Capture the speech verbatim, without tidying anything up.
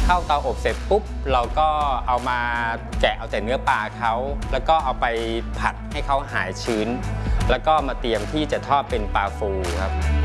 เข้าเตาอบเสร็จปุ๊บเราก็เอามาแกะเอาแต่เนื้อปลาเขาแล้วก็เอาไปผัดให้เขาหายชื้นแล้วก็มาเตรียมที่จะทอดเป็นปลาฟูครับ